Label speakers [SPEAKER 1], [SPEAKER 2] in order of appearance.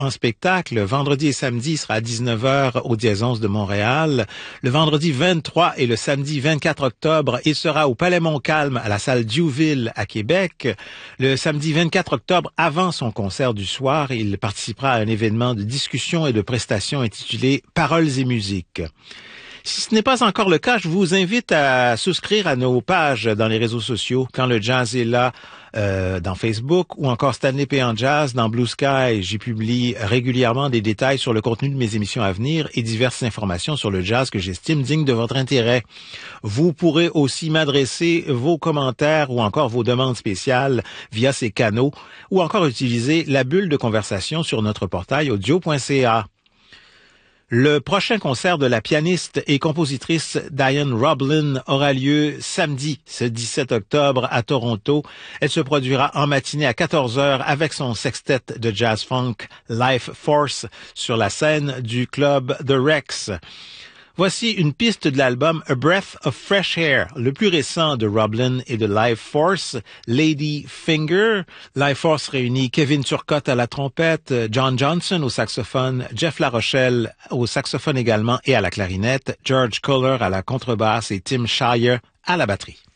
[SPEAKER 1] en spectacle. Vendredi et samedi, il sera à 19h au Dièse 11 de Montréal. Le vendredi 23 et le samedi 24 octobre, il sera au Palais Montcalm à la salle Diouville à Québec. Le samedi 24 octobre, avant son concert du soir, il participera à un événement de discussion et de prestations intitulé Paroles et musique. Si ce n'est pas encore le cas, je vous invite à souscrire à nos pages dans les réseaux sociaux. Quand le jazz est là, dans Facebook ou encore Stanley P. en Jazz dans Blue Sky. J'y publie régulièrement des détails sur le contenu de mes émissions à venir et diverses informations sur le jazz que j'estime digne de votre intérêt. Vous pourrez aussi m'adresser vos commentaires ou encore vos demandes spéciales via ces canaux ou encore utiliser la bulle de conversation sur notre portail audio.ca. Le prochain concert de la pianiste et compositrice Diane Roblin aura lieu samedi, ce 17 octobre à Toronto. Elle se produira en matinée à 14h avec son sextet de jazz funk Life Force sur la scène du club The Rex. Voici une piste de l'album A Breath of Fresh Air, le plus récent de Roblin et de Life Force, Lady Finger. Life Force réunit Kevin Turcotte à la trompette, John Johnson au saxophone, Jeff Larochelle au saxophone également et à la clarinette, George Kohler à la contrebasse et Tim Shire à la batterie.